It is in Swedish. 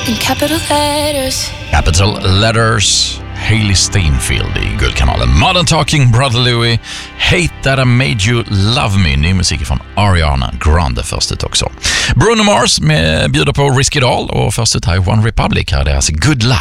in capital letters. Capital Letters, Hailey Steinfeld i Guldkanalen. Modern Talking, Brother Louie, Hate That I Made You Love Me, ny musik från Ariana Grande först ut också. Bruno Mars bjuder på Risky Doll och först ut här One Republic, här är deras Good Life.